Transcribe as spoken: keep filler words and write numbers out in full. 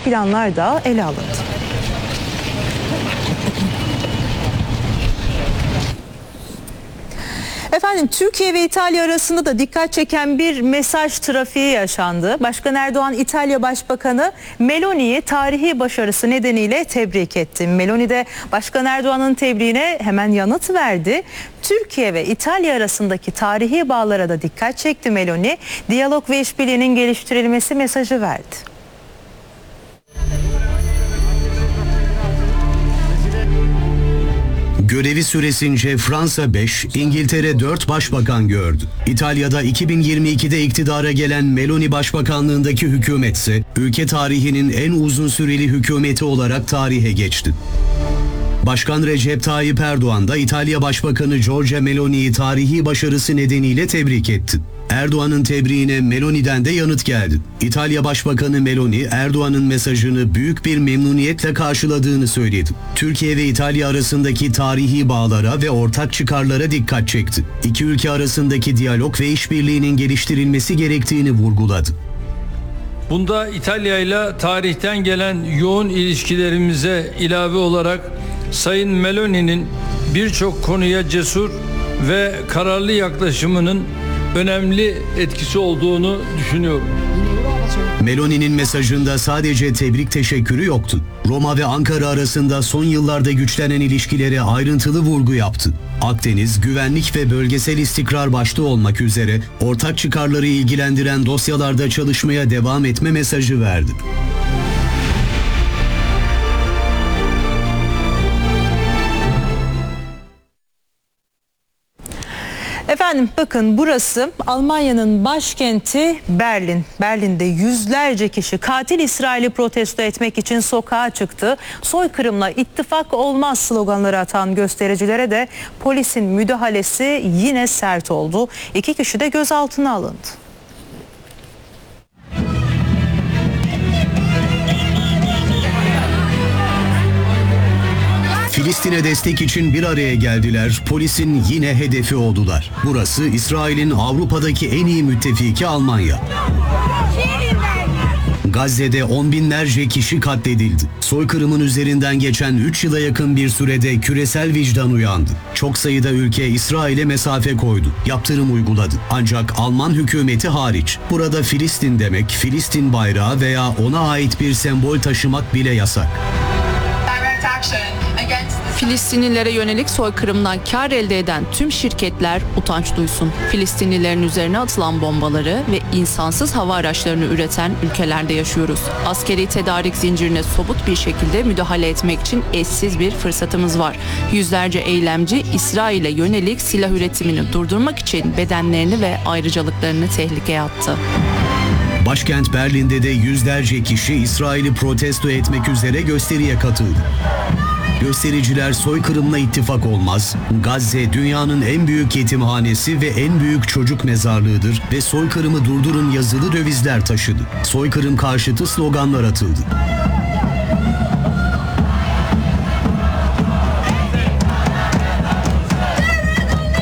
planlar da ele alındı. Efendim, Türkiye ve İtalya arasında da dikkat çeken bir mesaj trafiği yaşandı. Başkan Erdoğan, İtalya Başbakanı Meloni'yi tarihi başarısı nedeniyle tebrik etti. Meloni de Başkan Erdoğan'ın tebriğine hemen yanıt verdi. Türkiye ve İtalya arasındaki tarihi bağlara da dikkat çekti Meloni. Diyalog ve işbirliğinin geliştirilmesi mesajı verdi. Görevi süresince Fransa beş, İngiltere dört başbakan gördü. İtalya'da iki bin yirmi ikide iktidara gelen Meloni başbakanlığındaki hükümetse ülke tarihinin en uzun süreli hükümeti olarak tarihe geçti. Başkan Recep Tayyip Erdoğan da İtalya Başbakanı Giorgia Meloni'yi tarihi başarısı nedeniyle tebrik etti. Erdoğan'ın tebriğine Meloni'den de yanıt geldi. İtalya Başbakanı Meloni, Erdoğan'ın mesajını büyük bir memnuniyetle karşıladığını söyledi. Türkiye ve İtalya arasındaki tarihi bağlara ve ortak çıkarlara dikkat çekti. İki ülke arasındaki diyalog ve işbirliğinin geliştirilmesi gerektiğini vurguladı. Bunda İtalya ile tarihten gelen yoğun ilişkilerimize ilave olarak Sayın Meloni'nin birçok konuya cesur ve kararlı yaklaşımının önemli etkisi olduğunu düşünüyorum. Meloni'nin mesajında sadece tebrik teşekkürü yoktu. Roma ve Ankara arasında son yıllarda güçlenen ilişkilere ayrıntılı vurgu yaptı. Akdeniz, güvenlik ve bölgesel istikrar başta olmak üzere ortak çıkarları ilgilendiren dosyalarda çalışmaya devam etme mesajı verdi. Efendim bakın, burası Almanya'nın başkenti Berlin. Berlin'de yüzlerce kişi katil İsrail'i protesto etmek için sokağa çıktı. Soykırımla ittifak olmaz sloganları atan göstericilere de polisin müdahalesi yine sert oldu. İki kişi de gözaltına alındı. Filistin'e destek için bir araya geldiler, polisin yine hedefi oldular. Burası İsrail'in Avrupa'daki en iyi müttefiki Almanya. Gazze'de on binlerce kişi katledildi. Soykırımın üzerinden geçen üç yıla yakın bir sürede küresel vicdan uyandı. Çok sayıda ülke İsrail'e mesafe koydu, yaptırım uyguladı. Ancak Alman hükümeti hariç. Burada Filistin demek, Filistin bayrağı veya ona ait bir sembol taşımak bile yasak. Filistinlilere yönelik soykırımdan kar elde eden tüm şirketler utanç duysun. Filistinlilerin üzerine atılan bombaları ve insansız hava araçlarını üreten ülkelerde yaşıyoruz. Askeri tedarik zincirine somut bir şekilde müdahale etmek için eşsiz bir fırsatımız var. Yüzlerce eylemci İsrail'e yönelik silah üretimini durdurmak için bedenlerini ve ayrıcalıklarını tehlikeye attı. Başkent Berlin'de de yüzlerce kişi İsrail'i protesto etmek üzere gösteriye katıldı. Göstericiler soykırımla ittifak olmaz, Gazze dünyanın en büyük yetimhanesi ve en büyük çocuk mezarlığıdır ve soykırımı durdurun yazılı dövizler taşıdı. Soykırım karşıtı sloganlar atıldı.